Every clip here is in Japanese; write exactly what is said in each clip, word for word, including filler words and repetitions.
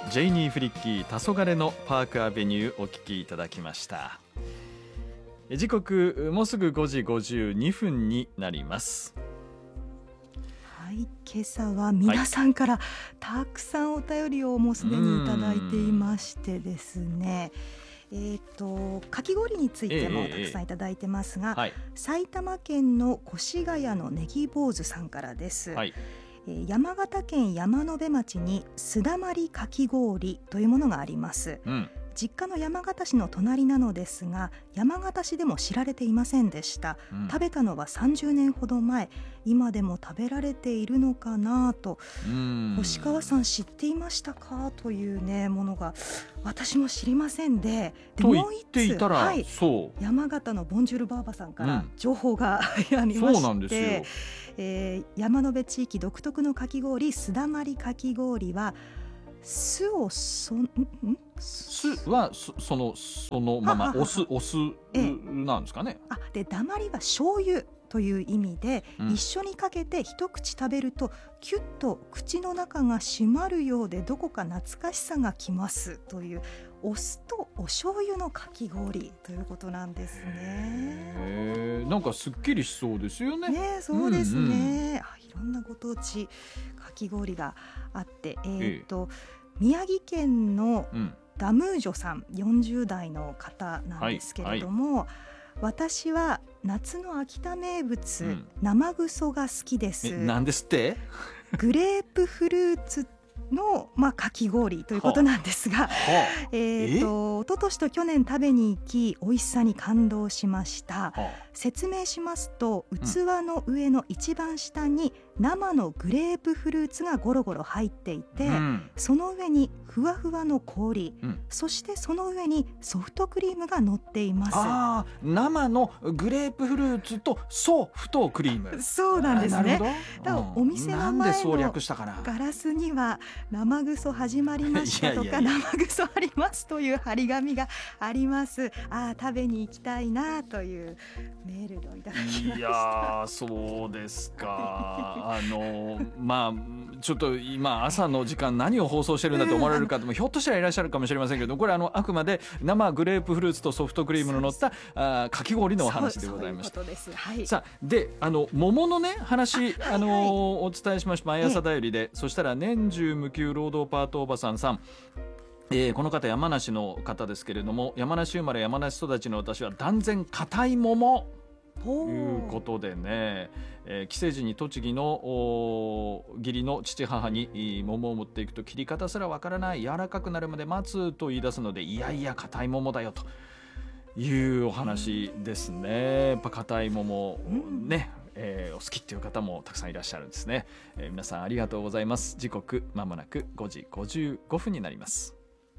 ジェイニー・フリッキー黄昏のパークアベニューお聴きいただきました。時刻もうすぐごじごじゅうにふんになります。 はい、今朝は皆さんからたくさんお便りをもうすでにいただいていましてですね、えー、とかき氷についてもたくさんいただいてますが、えーえーはい、埼玉県の越谷のネギ坊主さんからです、はい、えー、山形県山辺町にすだまりかき氷というものがあります、うん、実家の山形市の隣なのですが山形市でも知られていませんでした、うん、食べたのはさんじゅうねんほど前、今でも食べられているのかなと。星川さん知っていましたかという、ね、ものが私も知りませんで、でと言っていたら、 はい、 そう山形のボンジュールバーバさんから情報が、うん、ありまして、 そうなんですよ、 えー、山辺地域独特のかき氷すだまりかき氷は酢をそん酢は そ, そのそのままお酢お酢なんですかね。 あでだまりは醤油という意味で、うん、一緒にかけて一口食べるとキュッと口の中が締まるようでどこか懐かしさがきますというお酢とお醤油のかき氷ということなんですね。 へー、なんかすっきりしそうですよね。 ね、そうですね、うんうん、あいろんなご当地かき氷があって、えーとえー、宮城県のダムージョさん、よんじゅう代の方なんですけれども、はいはい、私は夏の秋田名物、うん、生ぐそが好きです。 え、なんですって？ グレープフルーツの、まあ、かき氷ということなんですが、はあ、えーと、一昨年と去年食べに行き美味しさに感動しました、はあ、説明しますと器の上の一番下に生のグレープフルーツがゴロゴロ入っていて、うん、その上にふわふわの氷、うん、そしてその上にソフトクリームが乗っています。 あ、生のグレープフルーツとソフトクリーム。 そうなんですね。だからお店の前のガラスには生ぐそ始まりましたとかいやいやいや生ぐそありますという張り紙があります。あ、食べに行きたいなというメールをいただきました。 いやそうですか。あのまあちょっと今朝の時間何を放送してるんだと思われる方もひょっとしたらいらっしゃるかもしれませんけど、これあのあくまで生グレープフルーツとソフトクリームの乗ったあかき氷のお話でございました。 はい、 さあであの桃のね話あ、あの、はいはい、お伝えしました毎朝だよりで、そしたら年中無休労働パートおばさんさん、えー、この方山梨の方ですけれども、山梨生まれ山梨育ちの私は断然硬い桃ということでね、えー、帰省時に栃木の義理の父母に桃を持っていくと切り方すらわからない、柔らかくなるまで待つと言い出すので、いやいや硬い桃だよというお話ですね。やっぱ硬い桃ね、うん、えー、お好きっていう方もたくさんいらっしゃるんですね、えー、皆さんありがとうございます。時刻まもなくごじごじゅうごふんになります。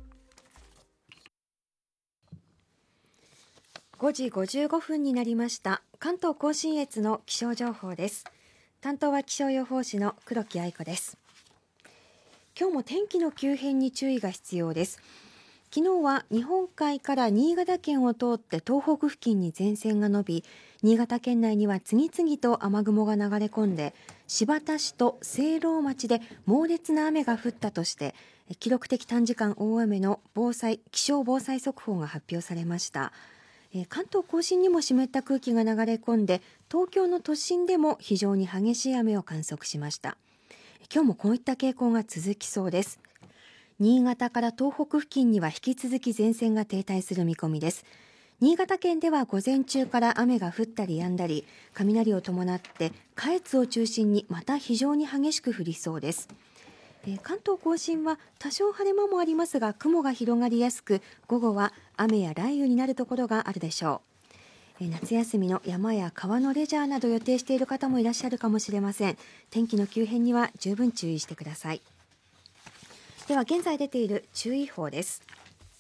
ごじごじゅうごふんになりました。関東甲信越の気象情報です。担当は気象予報士の黒木愛子です。今日も天気の急変に注意が必要です。昨日は日本海から新潟県を通って東北付近に前線が伸び、新潟県内には次々と雨雲が流れ込んで、新発田市と聖籠町で猛烈な雨が降ったとして記録的短時間大雨の防災気象防災速報が発表されました。関東甲信にも湿った空気が流れ込んで、東京の都心でも非常に激しい雨を観測しました。今日もこういった傾向が続きそうです。新潟から東北付近には引き続き前線が停滞する見込みです。新潟県では午前中から雨が降ったり止んだり、雷を伴って下越を中心にまた非常に激しく降りそうです。関東甲信は多少晴れ間もありますが雲が広がりやすく、午後は雨や雷雨になるところがあるでしょう。夏休みの山や川のレジャーなど予定している方もいらっしゃるかもしれません。天気の急変には十分注意してください。では現在出ている注意報です。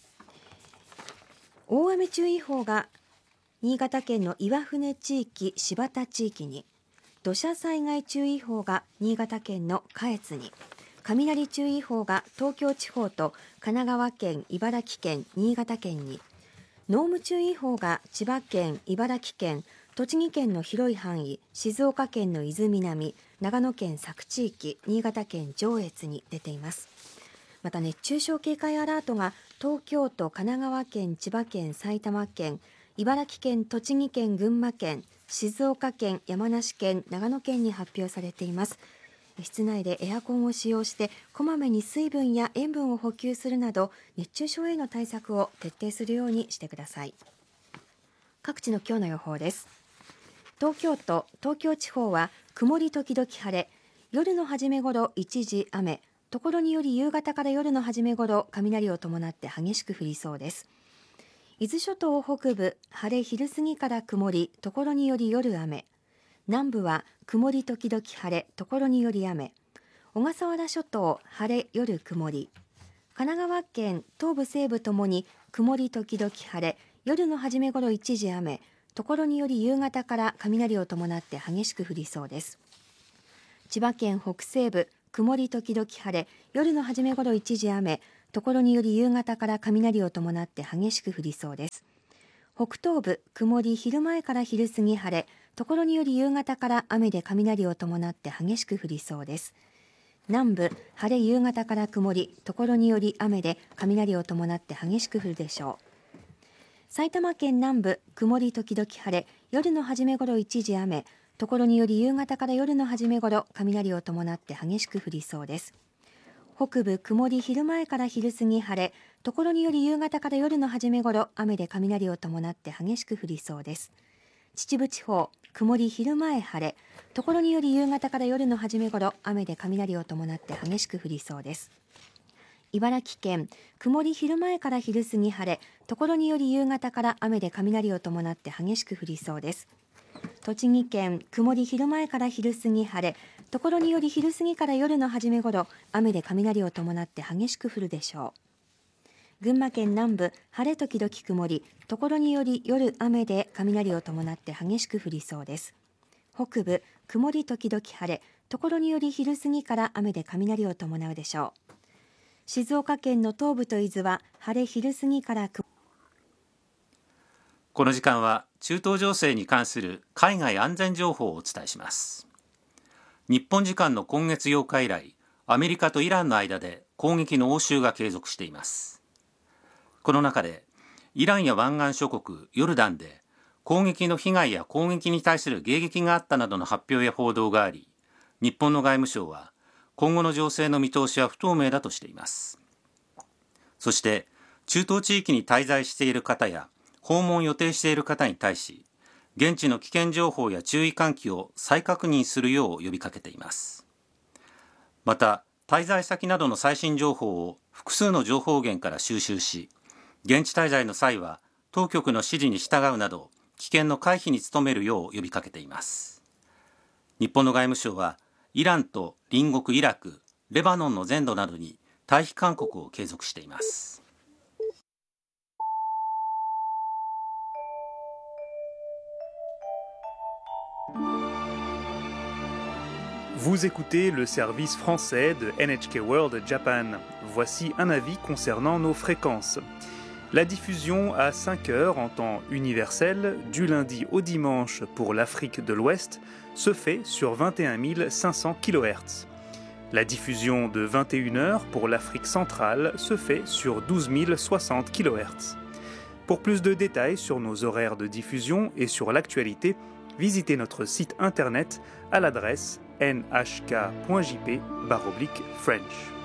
大雨注意報が新潟県の岩船地域、新発田地域に、土砂災害注意報が新潟県の下越に、雷注意報が東京地方と神奈川県、茨城県、新潟県に、濃霧注意報が千葉県、茨城県、栃木県の広い範囲、静岡県の伊豆南、長野県佐久地域、新潟県上越に出ています。 また熱中症警戒アラートが東京都、神奈川県、千葉県、埼玉県、茨城県、栃木県、群馬県、静岡県、山梨県、長野県に発表されています。室内でエアコンを使用してこまめに水分や塩分を補給するなど熱中症への対策を徹底するようにしてください。各地の今日の予報です。東京都、東京地方は曇り時々晴れ、夜の初め頃一時雨、ところにより夕方から夜の初め頃雷を伴って激しく降りそうです。伊豆諸島北部晴れ、昼過ぎから曇り、ところにより夜雨、南部は曇り時々晴れ、ところにより雨、小笠原諸島晴れ、夜曇り、神奈川県東部西部ともに曇り時々晴れ、夜の初め頃一時雨、ところにより夕方から雷を伴って激しく降りそうです。千葉県北西部曇り時々晴れ、夜の初め頃一時雨、ところにより夕方から雷を伴って激しく降りそうです。北東部曇り、昼前から昼過ぎ晴れ、ところにより夕方から雨で雷を伴って激しく降りそうです。南部晴れ、夕方から曇り、ところにより雨で雷を伴って激しく降るでしょう。埼玉県南部曇り時々晴れ、夜の初め頃一時雨、ところにより夕方から夜の初め頃雷を伴って激しく降りそうです。北部曇り、昼前から昼過ぎ晴れ、ところにより夕方から夜の初め頃雨で雷を伴って激しく降りそうです。秩父地方曇り、昼前晴れ、ところにより夕方から夜の初め頃雨で雷を伴って激しく降りそうです。茨城県曇り、昼前から昼過ぎ晴れ、ところにより夕方から雨で雷を伴って激しく降りそうです。栃木県曇り、昼前から昼過ぎ晴れ、ところにより昼過ぎから夜の初め頃雨で雷を伴って激しく降るでしょう。群馬県南部晴れ時々曇り、ところにより夜雨で雷を伴って激しく降りそうです。北部曇り時々晴れ、ところにより昼過ぎから雨で雷を伴うでしょう。静岡県の東部と伊豆は晴れ、昼過ぎから曇り。 この時間は中東情勢に関する海外安全情報をお伝えします。日本時間の今月ようか以来、アメリカとイランの間で攻撃の応酬が継続しています。この中でイランや湾岸諸国ヨルダンで攻撃の被害や攻撃に対する迎撃があったなどの発表や報道があり、日本の外務省は今後の情勢の見通しは不透明だとしています。そして中東地域に滞在している方や訪問を予定している方に対し、現地の危険情報や注意喚起を再確認するよう呼びかけています。また滞在先などの最新情報を複数の情報源から収集し、現地滞在の際は当局の指示に従うなど危険の回避に努めるよう呼びかけています。日本の外務省はイランと隣国イラク、レバノンの全土などに退避勧告を継続しています。 Vous écoutez le service français de N H K World Japan. Voici un avis concernant nos fréquences. La diffusion à cinq heures en temps universel, du lundi au dimanche pour l'Afrique de l'Ouest, se fait sur vingt et un mille cinq cents kilohertz. La diffusion de vingt et une heures pour l'Afrique centrale se fait sur douze mille soixante kilohertz. Pour plus de détails sur nos horaires de diffusion et sur l'actualité, visitez notre site internet à l'adresse n h k point j p barre oblique French.